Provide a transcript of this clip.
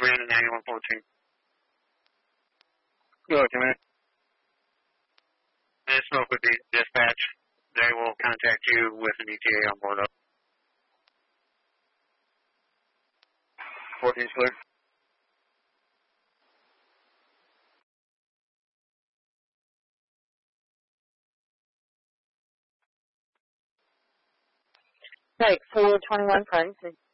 Brandon 9114. Go ahead, Commander. This smoke would be dispatch. They will contact you with an ETA on board up. 14's clear. Right, 421 Franklin.